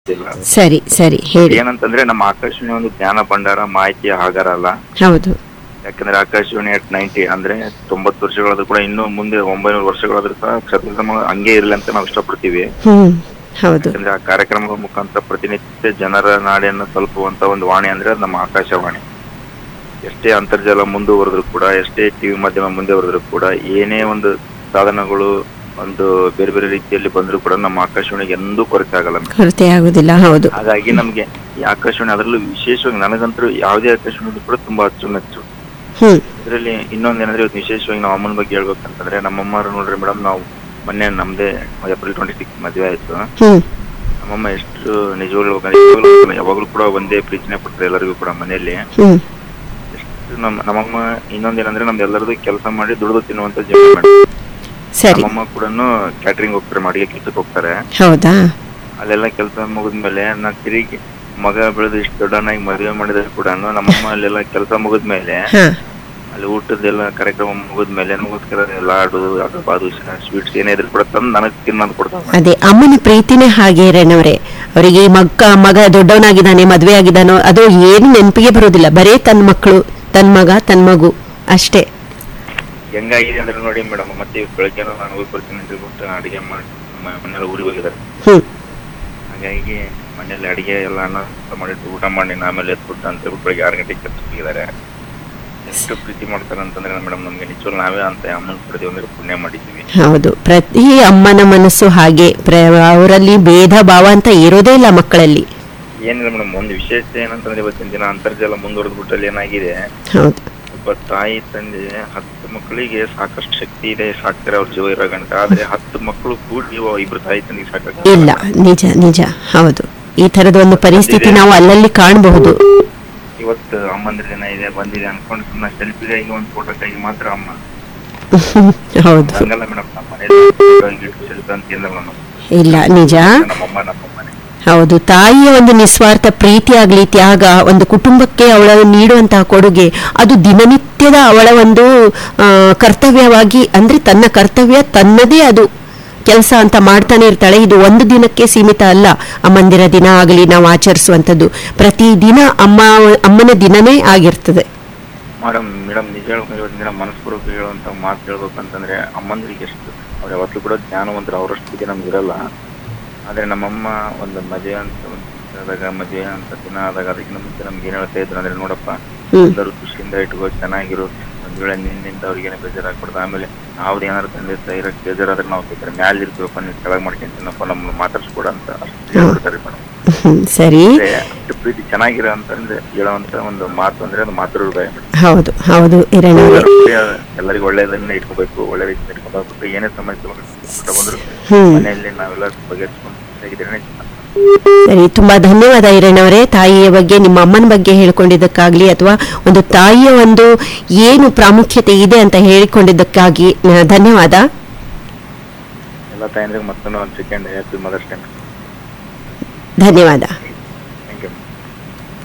ಇಲ್ಲ. ಸರಿ ಸರಿ ಹೇಳಿ. ಏನಂತಂದ್ರೆ ನಮ್ಮ ಆಕಾಶವಾಣಿ ಒಂದು ಜ್ಞಾನ ಭಂಡಾರ, ಮಾಹಿತಿ ಆಗಾರ ಅಲ್ಲ. ಹೌದು. ಯಾಕಂದ್ರೆ ಆಕಾಶವಾಣಿ at 90 ಅಂದ್ರೆ 90 ವರ್ಷಗಳಾದ್ರೂ ಕೂಡ ಇನ್ನೂ ಮುಂದೆ 900 ವರ್ಷಗಳಾದ್ರೂ ಸಹ ಸತತಮ ಹಂಗೆ ಇರಲಿ ಅಂತ ನಾವು ಇಷ್ಟಪಡ್ತೀವಿ. ಹೌದು. ಯಾಕಂದ್ರೆ ಆ ಕಾರ್ಯಕ್ರಮಗಳ ಮುಖಾಂತರ ಪ್ರತಿನಿತ್ಯ ಜನರ ನಾಡಿಯನ್ನು ತಲುಪುವಂತ ಒಂದು ವಾಣಿ ಅಂದ್ರೆ ಅದು ನಮ್ಮ ಆಕಾಶವಾಣಿ. ಎಷ್ಟೇ ಅಂತರ್ಜಾಲ ಮುಂದುವರೆದ್ರು ಕೂಡ, ಎಷ್ಟೇ ಟಿವಿ ಮಾಧ್ಯಮ ಮುಂದುವರೆದ್ರು ಕೂಡ, ಏನೇ ಒಂದು ಸಾಧನಗಳು ಒಂದು ಬೇರೆ ಬೇರೆ ರೀತಿಯಲ್ಲಿ ಬಂದ್ರು ಕೂಡ ನಮ್ಮ ಆಕಾಶವಾಣಿಗೆ ಎಂದೂ ಕೊರತೆ ಆಗಲ್ಲ. ಕೊರತೆ ಆಗುದಿಲ್ಲ. ಹೌದು. ಹಾಗಾಗಿ ನಮ್ಗೆ ಈ ಆಕಾಶವಾಣಿ, ಅದರಲ್ಲೂ ವಿಶೇಷವಾಗಿ ನನಗಂತೂ ಯಾವುದೇ ಆಕಾಶವಾಣಿ ಕೂಡ ತುಂಬಾ ಅಚ್ಚುಮೆಚ್ಚು. ಇದರಲ್ಲಿ ಇನ್ನೊಂದೇನಂದ್ರೆ ಇವತ್ತು ವಿಶೇಷವಾಗಿ ನಾವು ಅಮ್ಮನ ಬಗ್ಗೆ ಹೇಳ್ಬೇಕಂತಂದ್ರೆ, ನಮ್ಮಮ್ಮರು ನೋಡ್ರಿ ಮೇಡಮ್, ನಾವು ಮೊನ್ನೆ ನಮ್ದೇ ಏಪ್ರಿಲ್ 26 ಮದುವೆ ಆಯ್ತು. ನಮ್ಮಮ್ಮ ಎಷ್ಟು ನಿಜವಾಗ್ಲೂ ಯಾವಾಗ್ಲೂ ಕೂಡ ಒಂದೇ ಪ್ರೀತಿನೇ ಕೊಡ್ತಾರೆ ಎಲ್ಲರಿಗೂ ಕೂಡ ಮನೆಯಲ್ಲಿ. ಎಷ್ಟು ನಮ್ಮಮ್ಮ ಇನ್ನೊಂದೇನಂದ್ರೆ ನಮ್ದೆಲ್ಲರದು ಕೆಲಸ ಮಾಡಿ ದುಡಿದು ತಿನ್ನುವಂತ ಜೀವನ ಮಾಡಿ. ನಮ್ಮಮ್ಮ ಕೂಡ ಕ್ಯಾಟ್ರಿಂಗ್ ಹೋಗ್ತಾರೆ, ಅಡಿಗೆ ಕೆಲ್ಸಕ್ಕೆ ಹೋಗ್ತಾರೆ. ಹೌದಾ? ಅಲ್ಲೆಲ್ಲ ಕೆಲಸ ಮುಗಿದ್ಮೇಲೆ ನಾ ತಿರುಗಿ ಮಗ ಬೆಳೆದು ಇಷ್ಟು ದೊಡ್ಡನಾಗಿ ಮದುವೆ ಮಾಡಿದ್ರೆ ಕೂಡ ನಮ್ಮಮ್ಮ ಅಲ್ಲೆಲ್ಲ ಕೆಲಸ ಮುಗಿದ್ಮೇಲೆ ಅಲ್ಲಿ ಊಟದೆಲ್ಲ ಕಾರ್ಯಕ್ರಮ ಮುಗಿದ್ಮೇಲೆ ನಮಗೋಸ್ಕರ ಲಾಡು, ಅದು ಬಾದುಷಾ, ಸ್ವೀಟ್ಸ್ ಏನೇ ಇದ್ರು ಕೂಡ ತಂದು ನನಗೆ ತಿನ್ನೋದು ಕೊಡ್ತಾರೆ. ಅದೇ ಅಮ್ಮನ ಪ್ರೀತಿನೇ ಹಾಗೆ ರೇಣವ್ರೆ. ಅವರಿಗೆ ಮಗ ದೊಡ್ಡವನಾಗಿದ್ದಾನೆ, ಮದುವೆ ಆಗಿದ್ದಾನೋ ಅದು ಏನು ನೆನಪಿಗೆ ಬರೋದಿಲ್ಲ. ಬರೇ ತನ್ನ ಮಕ್ಕಳು, ತನ್ನ ಮಗ, ತನ್ನ ಮಗು ಅಷ್ಟೇ. ಹೆಂಗಾಗಿದೆ ಅಂದ್ರೆ ನೋಡಿ ಮೇಡಮ್, ಮತ್ತೆ ಬೆಳಗ್ಗೆ ನಾನು ಹೋಗಿ ಬರ್ತೀನಿ ಅಂತ ಹೇಳ್ಬಿಟ್ಟು ಅಡಿಗೆ ಮಾಡಿ ಮನೆಯಲ್ಲ ಊರಿಗೆ ಹೋಗಿದ್ದಾರೆ. ಹಾಗಾಗಿ ಮನೆಯಲ್ಲಿ ಅಡಿಗೆ ಎಲ್ಲ ಅನ್ನ ಮಾಡಿಟ್ಟು ಊಟ ಮಾಡಿ ಆಮೇಲೆ ಎತ್ಬಿಟ್ಟು ಅಂತ ಹೇಳ್ಬಿಟ್ಟು ಬೆಳಗ್ಗೆ 6 ಗಂಟೆಗೆ ಕೆಲಸ ಹೋಗಿದ್ದಾರೆ. ಎಷ್ಟು ಪ್ರೀತಿ ಮಾಡ್ತಾರೆ ಅಂತಂದ್ರೆ ಮೇಡಮ್, ನಮ್ಗೆ ನಿಜವಾಗ್ಲೂ ನಾವೇ ಅಂತ ಅಮ್ಮನ ಪಡೆದು ಒಂದು ಪುಣ್ಯ ಮಾಡಿದ್ದೀವಿ. ಹೌದು, ಪ್ರತಿ ಅಮ್ಮನ ಮನಸ್ಸು ಹಾಗೆ. ಅವರಲ್ಲಿ ಭೇದ ಭಾವ ಅಂತ ಇರೋದೇ ಇಲ್ಲ ಮಕ್ಕಳಲ್ಲಿ. ಏನಿಲ್ಲ ಮೇಡಮ್, ಒಂದು ವಿಶೇಷ ಏನಂತಂದ್ರೆ ಇವತ್ತಿನ ದಿನ ಅಂತರ್ಜಾಲ ಮುಂದುವರೆದ್ಬಿಟ್ಟಲ್ಲಿ ಏನಾಗಿದೆ, ಒಬ್ಬ ತಾಯಿ ತಂದೆ 10 ಮಕ್ಕಳಿಗೆ ಸಾಕಷ್ಟು ಶಕ್ತಿ ಇದೆ, ಸಾಕ್ತಾರೆ ಅವ್ರ ಜೀವ ಇರೋ ಗಂಟ. ಆದ್ರೆ 10 ಮಕ್ಕಳು ಕೂಡಿ 2 ತಾಯಿ ತಂದಿಗೆ ಸಾಕ ಇಲ್ಲ. ನಿಜ ನಿಜ. ಹೌದು, ಈ ತರದ ಒಂದು ಪರಿಸ್ಥಿತಿ ನಾವು ಅಲ್ಲಲ್ಲಿ ಕಾಣಬಹುದು. ಇವತ್ತು ಅಮ್ಮಂದ್ರ ದಿನ ಇದೆ ಬಂದಿದೆ ಅನ್ಕೊಂಡು ಸುಮ್ಮನೆ ಸೆಲ್ಫಿಗಾಗಿ ಒಂದು ಫೋಟೋಕ್ಕಾಗಿ ಮಾತ್ರ ಅಮ್ಮ. ಹೌದು. ಹಂಗಲ್ಲ ಮೇಡಮ್, ನಮ್ಮ ಮನೇಲಿ ಸೆಲ್ಫಿ ಅಂತ ಇಲ್ಲ ಮೇಡಮ್. ಇಲ್ಲ, ನಿಜ. ನಮ್ಮಮ್ಮನೆ ಹೌದು. ತಾಯಿಯ ಒಂದು ನಿಸ್ವಾರ್ಥ ಪ್ರೀತಿ ಆಗ್ಲಿ, ತ್ಯಾಗ, ಒಂದು ಕುಟುಂಬಕ್ಕೆ ಅವಳ ನೀಡುವಂತಹ ಕೊಡುಗೆ, ಅದು ದಿನನಿತ್ಯದ ಅವಳ ಒಂದು ಕರ್ತವ್ಯವಾಗಿ, ಅಂದ್ರೆ ತನ್ನ ಕರ್ತವ್ಯ ತನ್ನದೇ ಅದು ಕೆಲಸ ಅಂತ ಮಾಡ್ತಾನೆ ಇರ್ತಾಳೆ. ಇದು ಒಂದು ದಿನಕ್ಕೆ ಸೀಮಿತ ಅಲ್ಲ. ಅಮ್ಮಂದಿರ ದಿನ ಆಗಲಿ ನಾವು ಆಚರಿಸುವಂಥದ್ದು ಪ್ರತಿ ದಿನ ಅಮ್ಮನ ದಿನನೇ ಆಗಿರ್ತದೆ. ಮೇಡಮ್ ನಿಜ ದಿನ ಮನಸ್ಪೂರ್ವಕ ಹೇಳುವಂತ ಮಾತು ಹೇಳ್ಬೇಕಂತಂದ್ರೆ, ಅಮ್ಮಂದ್ರಿಗೆ ಎಷ್ಟು ಅವ್ರು ಯಾವತ್ತೂ ಕೂಡ ಜ್ಞಾನವಂತರು, ಅವರಷ್ಟು ನಮ್ಗೆ ಇರಲ್ಲ. ಆದ್ರೆ ನಮ್ಮಮ್ಮ ಒಂದು ಮದುವೆ ಅಂತ ದಿನ ಆದಾಗ ಅದಕ್ಕಿಂತ ಮುಂಚೆ ನಮ್ಗೆ ಏನ್ ಹೇಳ್ತಾ ಇದ್ರು ಅಂದ್ರೆ, ನೋಡಪ್ಪ ಎಲ್ಲರೂ ಖುಷಿಯಿಂದ ಇಟ್ಕೋ, ಚೆನ್ನಾಗಿರು, ಒಂದ್ ವೇಳೆ ನಿನ್ನಿಂದ ಅವ್ರಿಗೇನೆ ಬೇಜಾರಾಗ್ಬಿಡ್ದು. ಆಮೇಲೆ ನಾವ್ದು ಏನಾದ್ರು ತಂದೆ ತಾಯಿರ ಬೇಜಾರಾದ್ರೆ ನಾವು ಬೇಕಾದ್ರೆ ಮ್ಯಾಲ ಇರ್ತೀವಪ್ಪ, ನೀವು ಕೆಳಗೆ ಮಾಡ್ಕೊಂತೀನಪ್ಪ, ನಮ್ಮನ್ನ ಮಾತಾಡ್ಸ್ಕೊಡ ಅಂತ ಅಷ್ಟು ಹೇಳ್ಬಿಡ್ತಾರೆ ಮೇಡಮ್. ಸರಿ. ಅಷ್ಟು ಪ್ರೀತಿ ಚೆನ್ನಾಗಿರೋ ಅಂತಂದ್ರೆ ಹೇಳುವಂತ ಒಂದು ಮಾತು ಅಂದ್ರೆ ಅದು ಮಾತೃ ಹೃದಯ. ಹೌದು ಹೌದು. ಎಲ್ಲರಿಗೂ ಒಳ್ಳೆಯದನ್ನ ಇಟ್ಕೋಬೇಕು, ಒಳ್ಳೆ ರೀತಿ ಇಟ್ಕೊಂಡು ಏನೇ ಸಮಸ್ಯೆ ಬಂದ್ರು ಮನೆಯಲ್ಲಿ ನಾವೆಲ್ಲ ಬಗೆಹರಿಸ್ಕೊಂಡು ಹೇಗಿದ್ರೆ. ಸರಿ, ತುಂಬಾ ಧನ್ಯವಾದ ಹಿರೇಣ್ಣವರೇ. ತಾಯಿಯ ಬಗ್ಗೆ, ನಿಮ್ಮ ಅಮ್ಮನ ಬಗ್ಗೆ ಹೇಳ್ಕೊಂಡಿದ್ದಕ್ಕಾಗ್ಲಿ, ಅಥವಾ ಒಂದು ತಾಯಿಯ ಒಂದು ಏನು ಪ್ರಾಮುಖ್ಯತೆ ಇದೆ ಅಂತ ಹೇಳಿಕೊಂಡಿದ್ದಕ್ಕಾಗಿ ಧನ್ಯವಾದ. ಎಲ್ಲ ತಾಯಂದ್ರಿಗೆ ಮತ್ತೊಂದು 1 ಸೆಕೆಂಡ್ ಹ್ಯಾಪಿ ಮದರ್ಸ್ ಡೇ. ಧನ್ಯವಾದ.